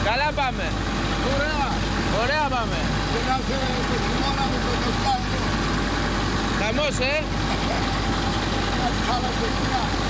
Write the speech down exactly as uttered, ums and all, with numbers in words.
Καλά πάμε. Ωραία. Ωραία πάμε. Και να σε το χειμώνα με το κοστάκι. Χαμός, ε. Κάτι χάλασε εκεί.